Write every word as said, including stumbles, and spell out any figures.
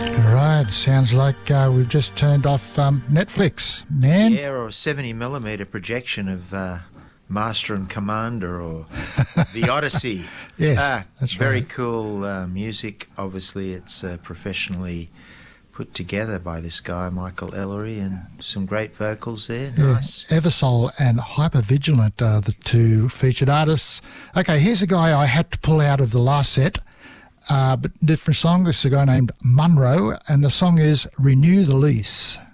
Right, sounds like uh, we've just turned off um, Netflix, man. Yeah, or a seventy millimeter projection of uh, Master and Commander or The Odyssey. Yes, ah, that's very right. cool uh, music. Obviously, it's uh, professionally put together by this guy, Michael Ellery, and some great vocals there. Yeah. Nice. Eversoul and Hypervigilant are the two featured artists. Okay, here's a guy I had to pull out of the last set, uh, but different song. This is a guy named Munro, and the song is Renew the Lease.